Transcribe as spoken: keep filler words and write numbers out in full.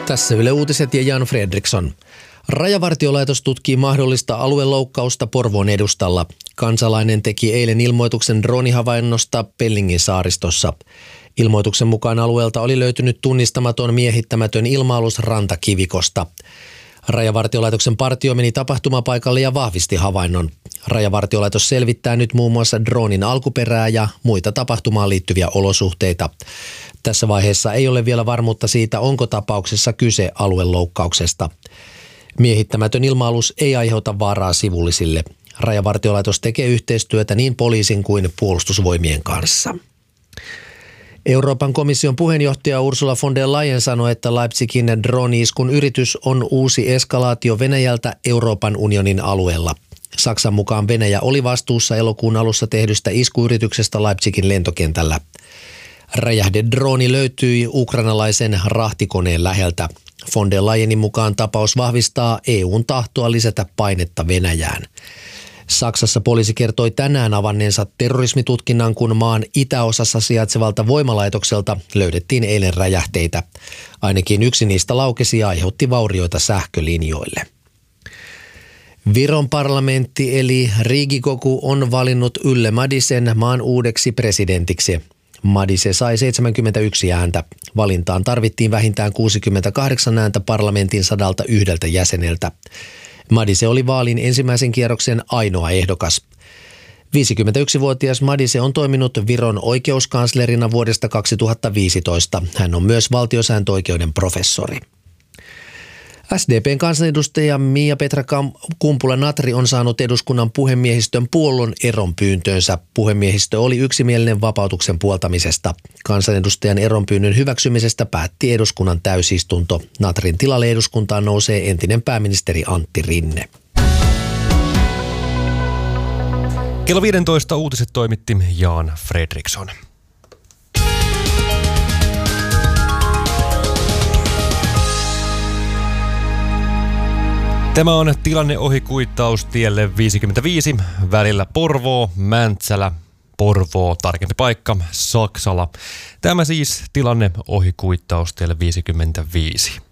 Tässä Yle Uutiset ja Jan Fredriksson. Rajavartiolaitos tutkii mahdollista alueloukkausta Porvoon edustalla. Kansalainen teki eilen ilmoituksen droonihavainnosta Pellingin saaristossa. Ilmoituksen mukaan alueelta oli löytynyt tunnistamaton miehittämätön ilma-alus Rantakivikosta. Rajavartiolaitoksen partio meni tapahtumapaikalle ja vahvisti havainnon. Rajavartiolaitos selvittää nyt muun muassa droonin alkuperää ja muita tapahtumaan liittyviä olosuhteita. Tässä vaiheessa ei ole vielä varmuutta siitä, onko tapauksessa kyse alueloukkauksesta. Miehittämätön ilma-alus ei aiheuta vaaraa sivullisille. Rajavartiolaitos tekee yhteistyötä niin poliisin kuin puolustusvoimien kanssa. Euroopan komission puheenjohtaja Ursula von der Leyen sanoi, että Leipzigin drone-iskun yritys on uusi eskalaatio Venäjältä Euroopan unionin alueella. Saksan mukaan Venäjä oli vastuussa elokuun alussa tehdystä iskuyrityksestä Leipzigin lentokentällä. Räjähdedrooni löytyi ukrainalaisen rahtikoneen läheltä. Von der Leyenin mukaan tapaus vahvistaa E U:n tahtoa lisätä painetta Venäjään. Saksassa poliisi kertoi tänään avanneensa terrorismitutkinnan, kun maan itäosassa sijaitsevalta voimalaitokselta löydettiin eilen räjähteitä. Ainakin yksi niistä laukesi ja aiheutti vaurioita sähkölinjoille. Viron parlamentti eli Riigikogu on valinnut Yle Madisen maan uudeksi presidentiksi. Madise sai seitsemänkymmentäyksi ääntä. Valintaan tarvittiin vähintään kuusikymmentäkahdeksan ääntä parlamentin sadalta yhdeltä jäseneltä. Madise oli vaalin ensimmäisen kierroksen ainoa ehdokas. viisikymmentäyksivuotias Madise on toiminut Viron oikeuskanslerina vuodesta kaksituhattaviisitoista. Hän on myös valtiosääntöoikeuden professori. S D P:n kansanedustaja Miia-Petra Kumpula-Natri on saanut eduskunnan puhemiehistön puollon eronpyyntöönsä. Puhemiehistö oli yksimielinen vapautuksen puoltamisesta. Kansanedustajan eronpyynnön hyväksymisestä päätti eduskunnan täysistunto. Natrin tilalle eduskuntaan nousee entinen pääministeri Antti Rinne. Kello viisitoista uutiset toimitti Jan Fredriksson. Tämä on tilanne ohikuittaus tielle viisikymmentäviisi välillä Porvoo, Mäntsälä, Porvoo, tarkempi paikka, Saksala. Tämä siis tilanne ohikuittaus tielle viisikymmentäviisi.